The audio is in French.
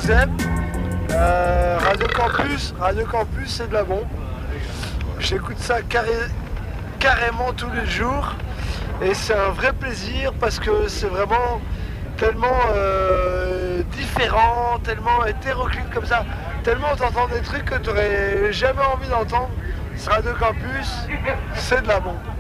vous aime. Radio Campus c'est de la bombe. J'écoute ça carrément tous les jours et c'est un vrai plaisir parce que c'est vraiment tellement différent, tellement hétéroclite comme ça, tellement t'entends des trucs que tu n'aurais jamais envie d'entendre. Ce Radio Campus, c'est de la bombe.